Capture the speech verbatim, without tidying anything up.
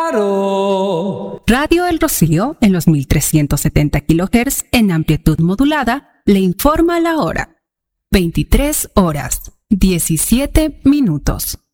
Faro. Radio El Rocío, en los mil trescientos setenta kilohertz en amplitud modulada, le informa la hora. veintitrés horas, diecisiete minutos.